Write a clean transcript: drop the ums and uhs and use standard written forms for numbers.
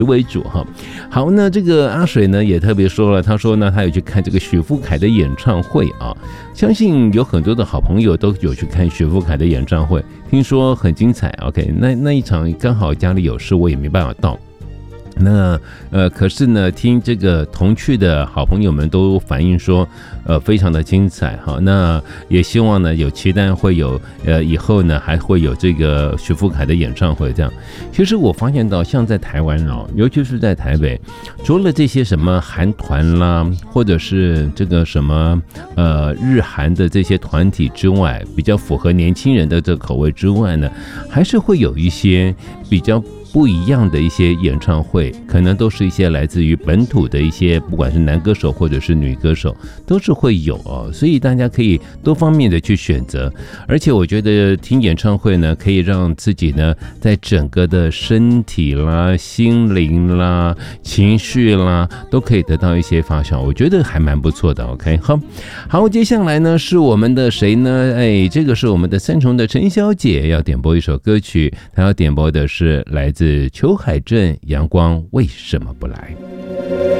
为主哈。好，那这个阿水呢也特别说了，他说呢他有去看这个许富凯的演唱会啊，相信有很多的好朋友都有去看许富凯的演唱会，听说很精彩。OK， 那一场刚好家里有事，我也没办法到。那可是呢，听这个同去的好朋友们都反映说，非常的精彩哈。那也希望呢，有期待会有以后呢还会有这个许富凯的演唱会这样。其实我发现到，像在台湾哦，尤其是在台北，除了这些什么韩团啦，或者是这个什么日韩的这些团体之外，比较符合年轻人的这个口味之外呢，还是会有一些比较不一样的一些演唱会，可能都是一些来自于本土的一些，不管是男歌手或者是女歌手，都是会有哦。所以大家可以多方面的去选择，而且我觉得听演唱会呢，可以让自己呢，在整个的身体啦、心灵啦、情绪啦，都可以得到一些发酵，我觉得还蛮不错的。OK， 好，接下来呢是我们的谁呢？这个是我们的三重的陈小姐要点播一首歌曲，她要点播的是来自邱海正《阳光为什么不来》。